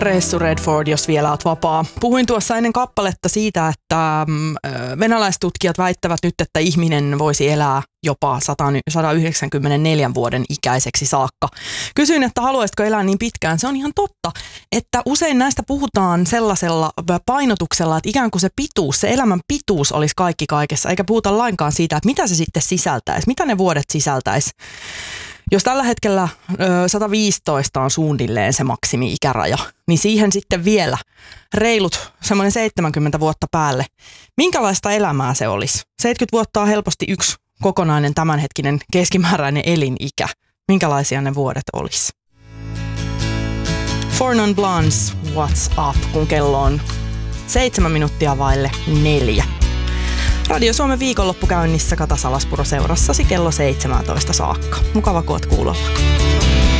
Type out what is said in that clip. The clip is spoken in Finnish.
Ressu Redford, jos vielä olet vapaa. Puhuin tuossa ennen kappaletta siitä, että venäläistutkijat väittävät nyt, että ihminen voisi elää jopa 194 vuoden ikäiseksi saakka. Kysyin, että haluaisitko elää niin pitkään. Se on ihan totta, että usein näistä puhutaan sellaisella painotuksella, että ikään kuin se pituus, se elämän pituus olisi kaikki kaikessa, eikä puhuta lainkaan siitä, että mitä se sitten sisältäisi, mitä ne vuodet sisältäisi. Jos tällä hetkellä 115 on suunnilleen se maksimi-ikäraja, niin siihen sitten vielä reilut semmoinen 70 vuotta päälle. Minkälaista elämää se olisi? 70 vuotta on helposti yksi kokonainen tämänhetkinen keskimääräinen elinikä. Minkälaisia ne vuodet olisi? Four Non Blondes, What's Up, kun kello on 7 minuuttia vaille 4. Radio Suomen viikonloppu käynnissä Kata Salaspuro seurassasi kello 17 saakka. Mukava, kun oot kuulolla.